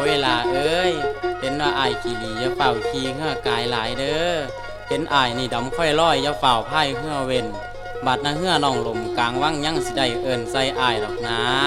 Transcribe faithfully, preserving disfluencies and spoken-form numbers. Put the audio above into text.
ยล่ะเอ้ยเห็นว่าอ้ายขี้หลีอย่าเฝ้าขี้เหือกายหลายเด้อเห็นอ้ายนี่ดำค่อยลอยอย่าเฝ้าพายเหือเว้นบัดนะเหือน้องลมกลางวังยังสิได้เอิ้นใส่อ้ายดอกนะ